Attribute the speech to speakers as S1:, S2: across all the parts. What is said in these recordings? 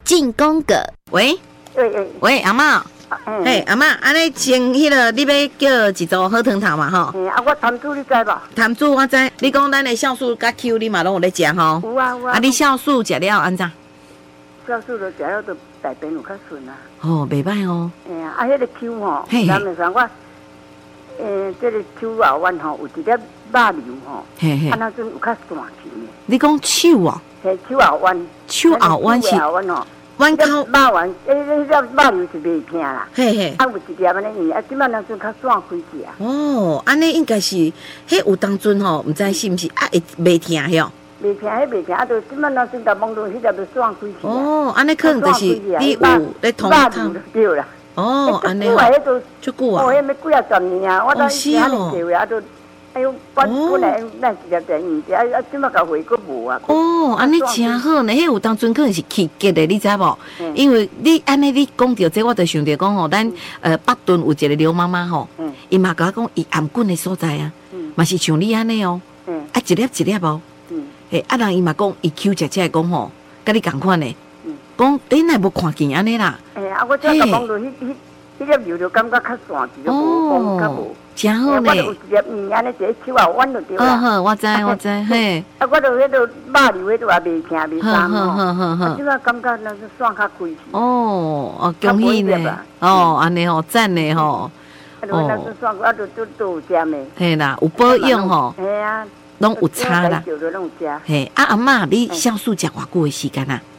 S1: 进宫格。喂，喂，阿嬷。嘿，阿嬷，安尼先迄个，你要叫一组好汤头嘛吼？
S2: 我潭子你知无？
S1: 潭子我知，你讲咱的酵素甲 Q 你嘛拢有咧食吼？
S2: 有啊有啊。
S1: 啊，你酵素食了安怎？
S2: 酵素就食了，就大便有较顺啊。
S1: 哦，袂歹哦。
S2: 迄个 Q 吼，咱们说我，这个手后弯吼有一粒肉瘤吼，啊那阵有较散去呢。
S1: 你讲手啊？
S2: 嘿，手后弯。
S1: 手后弯是？弯口
S2: 肉丸，迄个肉瘤是袂疼啦。
S1: 嘿嘿。
S2: 啊，有一粒安尼，即摆那阵较散开去啊。
S1: 哦，安尼应该是，迄有当阵吼，毋知是毋是啊会袂疼哟？
S2: 袂疼，迄袂疼，啊，就即摆那阵就望到迄粒就散开去。
S1: 哦，安尼可能就是你有咧通汤。
S2: 对啦。
S1: 哦，安尼。
S2: 久啊，迄都
S1: 足久啊。
S2: 哦，迄要几啊10年啊，我当时遐尼少啊，都。哎呦，本来咱一粒便宜，啊，即摆甲回佫无啊。
S1: 哦，安尼真好呢，迄有当阵可能是气结的，你知无？因为你安尼你讲到这，我就想着讲吼，咱北屯有一个刘妈妈吼，伊嘛甲我讲伊颔棍的所在啊，嘛是像你安尼哦，啊一粒一粒哦，嘿，啊人伊嘛讲伊Q食讲吼，甲你共款的，讲你若无看见安尼啦。
S2: 啊，我只甲讲到迄粒瘤就感觉较散，就无较无。
S1: 真好呢！
S2: 我有一粒安尼一个手啊弯就对啦。
S1: 好，我知嘿。
S2: 啊，我就迄个肉瘤，迄个也袂疼袂伤吼。即摆感觉那是散较开去。
S1: 哦，恭喜呢！哦，安尼吼，赞呢吼。
S2: 啊，那是散啊，都有食咩？
S1: 嘿啦，有保养吼。
S2: 嘿啊，
S1: 拢有差啦。嘿，阿嬷，你酵素食偌久的时间啊？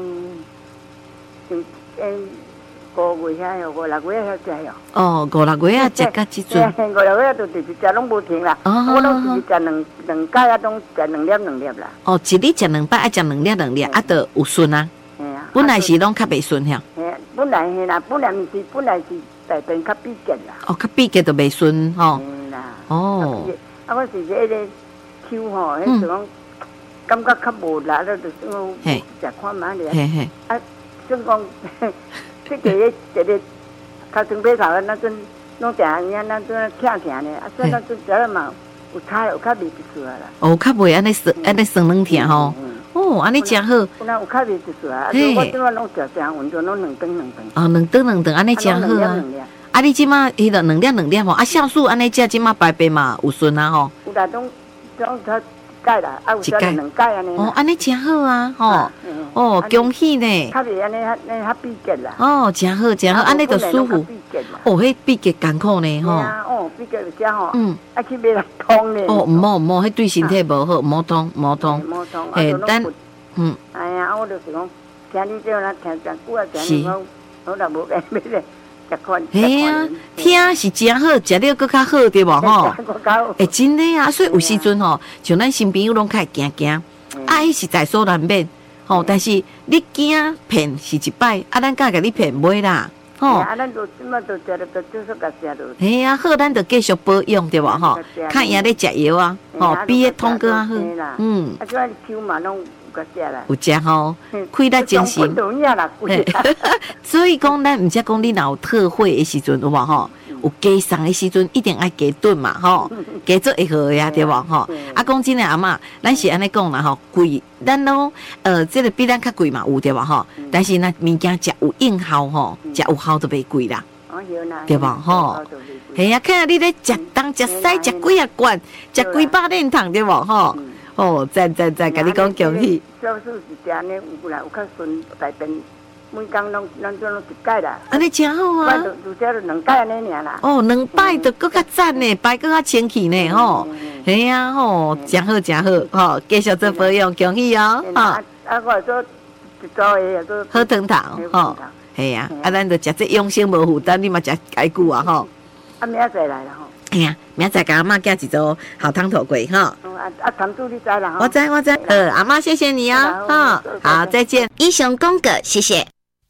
S2: 5月遐哟，5、6月遐食哟。
S1: 哦，5、6月啊，食到即阵。
S2: 5、6月就直直食拢无停啦。我拢是食两摆啊，拢食2粒啦。
S1: 哦，一日食2摆，啊食2粒，啊，就有顺啊。嘿啊。本来是拢较袂顺遐。
S2: 嘿，本来嘿啦，本来是大便较闭结啦。
S1: 哦，较闭结就袂顺吼。
S2: 嘿啦。
S1: 哦。
S2: 啊，我是迄个手吼，迄种感觉较无力了，就是食看嘛咧。
S1: 嘿嘿。
S2: 啊，算讲。这个头前尾头那阵拢定安那阵疼呢，啊，所以那阵食了嘛有差有较袂一丝啦。
S1: 哦，较袂安尼酸软疼吼。哦，安尼真好。
S2: 有较袂一丝啊，我即摆拢食常运动，拢2顿。
S1: 哦，2顿，安尼真好啊。啊，你即马迄个2粒吼，啊，酵素安尼食即马排便嘛有顺啊吼。
S2: 有啦，种它钙啦，啊有食2钙安尼。
S1: 哦，安尼真好啊，吼。哦，恭喜呢！
S2: 较袂安尼较闭结啦。
S1: 哦，真好，安尼就舒服。哦，迄闭结艰苦呢，吼。
S2: 哦，闭结有食吼。啊去买来通呢。
S1: 哦，毋好，迄对身体无好，毋好通。
S2: 嘿，咱哎呀，我就是讲，听你这啦，听久啊，听我若无爱买咧。
S1: 嘿啊，听是真好，食了更较好，对无吼？真的啊，所以有时阵吼，像咱新朋友拢较会惊，啊，迄是在所难免。吼，但是你惊骗是一摆，啊，咱敢甲你骗袂啦，吼。
S2: 啊，咱就即马就食了，就继续甲食落。
S1: 嘿啊，好，咱就继续保养对无吼？看伊咧食药啊，吼，比迄通更好。
S2: 啊，即摆手嘛拢有甲食啦。
S1: 有食吼，开力精神。所以讲，咱毋则讲你若有特惠的时阵有无吼？有加送的时阵一定爱加顿嘛吼，加做会好呀对无吼？啊，讲真诶阿嬷，咱是安尼讲啦吼，贵，咱拢这个比咱较贵嘛有对无吼？但是呢，物件食有应效吼，食有效就袂贵啦，对无吼？系啊，看你咧食东食西食几啊罐，食几百链糖对无吼？哦，赞，甲你讲恭喜。
S2: 酵素是食安尼有啦，有较顺大便。每工拢咱种拢1摆啦，
S1: 安尼真好啊！
S2: 就食了2摆安尼尔啦。
S1: 哦，2摆就搁较赞呢，摆搁较清气呢吼。系啊吼，真好吼，继续做保养，恭喜哦！
S2: 啊，我做一组的做
S1: 好汤头吼。系啊，啊，咱就食这养生无负担，你嘛食解久啊吼。
S2: 啊，明仔载来啦吼。
S1: 哎呀，明仔甲阿嬷寄一组好汤头过吼。
S2: 堂主你知啦
S1: 我知。阿嬷谢谢你啊，哈，好，再见。英雄宫格，谢谢。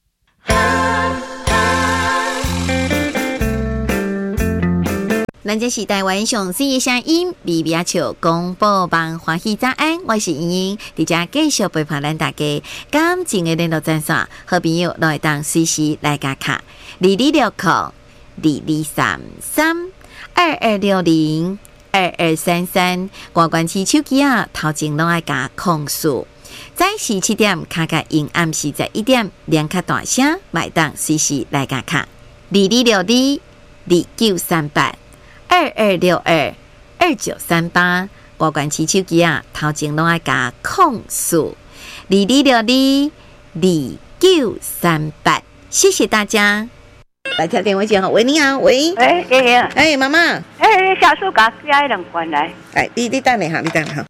S1: 咱这是台湾上水的声音，微微笑广播网欢喜早安，我是莹莹，伫遮继续陪伴咱大家。感情的联络专线，好朋友都会当随时来加卡2260223322602233，关键手机啊，头前拢爱加控诉。 早时7點卡卡因暗時11點連卡大聲麥當隨時來甲卡2262293822622938保管起手機啊頭前攏愛加控訴22622938謝謝大家。來聽電話先好，喂，你好，喂，
S2: 哎，姐姐，
S1: 哎，媽媽，
S2: 哎，小蘇家家2罐來，
S1: 哎，你等下哈，你等下哈。